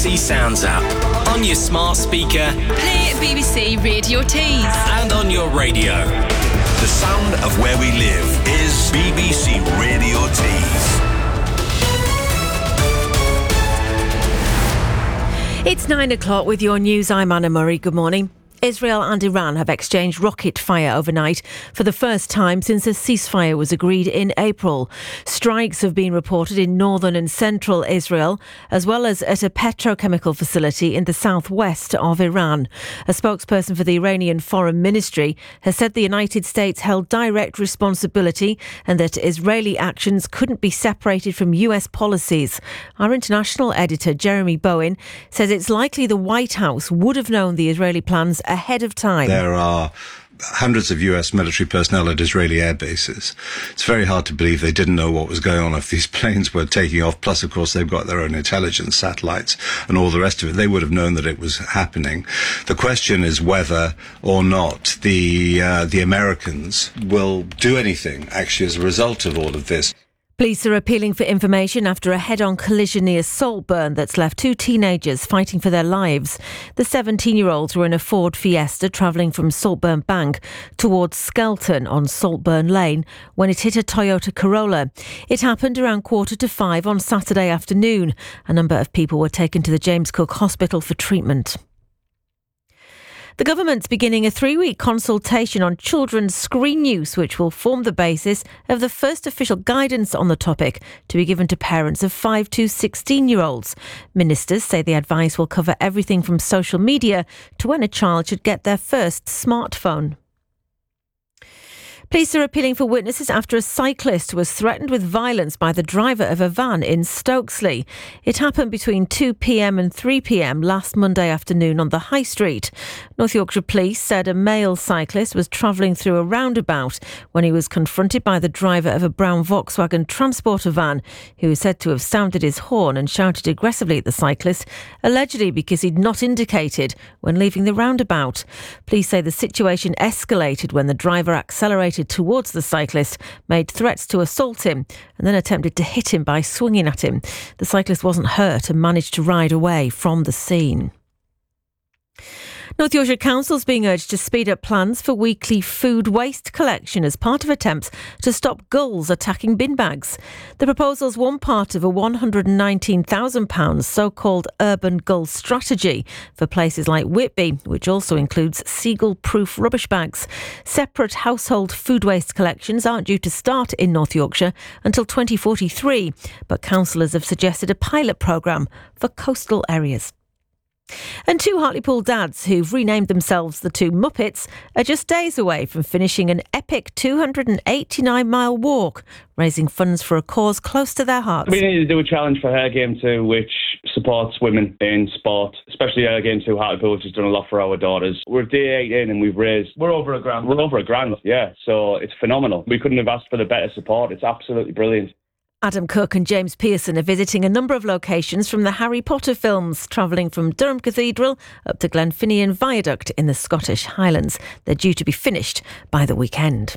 BBC Sounds app. On your smart speaker. Play BBC Radio Tees. And on your radio. The sound of where we live is BBC Radio Tees. It's 9 o'clock with your news. I'm Anna Murray. Good morning. Israel and Iran have exchanged rocket fire overnight for the first time since a ceasefire was agreed in April. Strikes have been reported in northern and central Israel, as well as at a petrochemical facility in the southwest of Iran. A spokesperson for the Iranian Foreign Ministry has said the United States held direct responsibility and that Israeli actions couldn't be separated from US policies. Our international editor, Jeremy Bowen, says it's likely the White House would have known the Israeli plans ahead of time. There are hundreds of US military personnel at Israeli air bases. It's very hard to believe they didn't know what was going on if these planes were taking off. Plus, of course, they've got their own intelligence satellites and all the rest of it. They would have known that it was happening. The question is whether or not the Americans will do anything, actually, as a result of all of this. Police are appealing for information after a head-on collision near Saltburn that's left two teenagers fighting for their lives. The 17-year-olds were in a Ford Fiesta travelling from Saltburn Bank towards Skelton on Saltburn Lane when it hit a Toyota Corolla. It happened around 4:45 on Saturday afternoon. A number of people were taken to the James Cook Hospital for treatment. The government's beginning a 3-week consultation on children's screen use, which will form the basis of the first official guidance on the topic to be given to parents of 5 to 16-year-olds. Ministers say the advice will cover everything from social media to when a child should get their first smartphone. Police are appealing for witnesses after a cyclist was threatened with violence by the driver of a van in Stokesley. It happened between 2 p.m. and 3 p.m. last Monday afternoon on the High Street. North Yorkshire Police said a male cyclist was travelling through a roundabout when he was confronted by the driver of a brown Volkswagen transporter van, who was said to have sounded his horn and shouted aggressively at the cyclist, allegedly because he'd not indicated when leaving the roundabout. Police say the situation escalated when the driver accelerated towards the cyclist, made threats to assault him and then attempted to hit him by swinging at him. The cyclist wasn't hurt and managed to ride away from the scene. North Yorkshire Council is being urged to speed up plans for weekly food waste collection as part of attempts to stop gulls attacking bin bags. The proposal is one part of a £119,000 so-called urban gull strategy for places like Whitby, which also includes seagull-proof rubbish bags. Separate household food waste collections aren't due to start in North Yorkshire until 2043, but councillors have suggested a pilot programme for coastal areas. And two Hartlepool dads who've renamed themselves the Two Muppets are just days away from finishing an epic 289-mile walk, raising funds for a cause close to their hearts. We need to do a challenge for Her Game 2, which supports women in sport, especially Her Game 2 Hartlepool, which has done a lot for our daughters. We're day 8 in and we're over a grand, yeah. So it's phenomenal. We couldn't have asked for the better support. It's absolutely brilliant. Adam Cook and James Pearson are visiting a number of locations from the Harry Potter films, travelling from Durham Cathedral up to Glenfinnian Viaduct in the Scottish Highlands. They're due to be finished by the weekend.